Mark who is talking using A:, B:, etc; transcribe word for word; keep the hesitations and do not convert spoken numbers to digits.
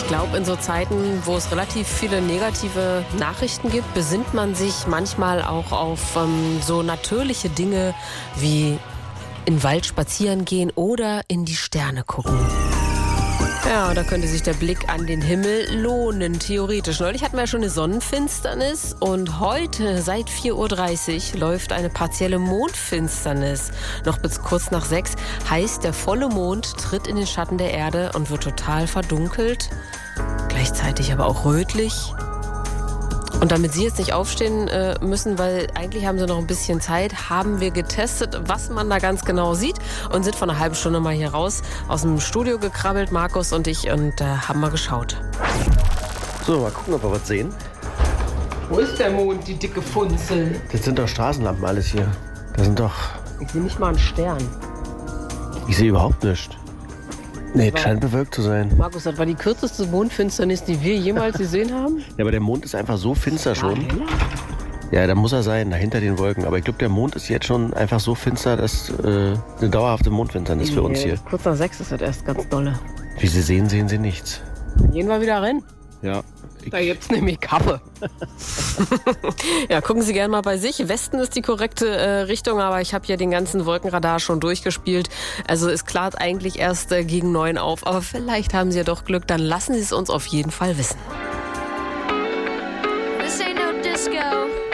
A: glaube, in so Zeiten, wo es relativ viele negative Nachrichten gibt, besinnt man sich manchmal auch auf ähm, so natürliche Dinge wie in den Wald spazieren gehen oder in die Sterne gucken. Ja, da könnte sich der Blick an den Himmel lohnen, theoretisch. Neulich hatten wir ja schon eine Sonnenfinsternis und heute seit vier Uhr dreißig läuft eine partielle Mondfinsternis. Noch bis kurz nach sechs heißt, der volle Mond tritt in den Schatten der Erde und wird total verdunkelt, gleichzeitig aber auch rötlich. Und damit Sie jetzt nicht aufstehen äh, müssen, weil eigentlich haben Sie noch ein bisschen Zeit, haben wir getestet, was man da ganz genau sieht und sind von einer halben Stunde mal hier raus aus dem Studio gekrabbelt, Markus und ich, und äh, haben mal geschaut.
B: So, mal gucken, ob wir was sehen.
A: Wo ist der Mond, die dicke Funzel?
B: Das sind doch Straßenlampen alles hier. Das sind doch...
A: Ich sehe nicht mal einen Stern.
B: Ich sehe überhaupt nichts. Nee, es scheint bewölkt zu sein.
A: Markus, das war die kürzeste Mondfinsternis, die wir jemals gesehen haben.
B: Ja, aber der Mond ist einfach so finster schon.
A: Ja,
B: ja, da muss er sein, dahinter den Wolken. Aber ich glaube, der Mond ist jetzt schon einfach so finster, dass äh, eine dauerhafte Mondfinsternis für uns hier.
A: Kurz nach sechs ist das erst ganz dolle.
B: Wie Sie sehen, sehen Sie nichts.
A: Dann gehen wir wieder rein.
B: Ja.
A: Da gibt's nämlich Kaffee. Ja, gucken Sie gerne mal bei sich. Westen ist die korrekte äh, Richtung, aber ich habe hier den ganzen Wolkenradar schon durchgespielt. Also es klart eigentlich erst äh, gegen neun auf. Aber vielleicht haben Sie ja doch Glück, dann lassen Sie es uns auf jeden Fall wissen.
C: This ain't no disco.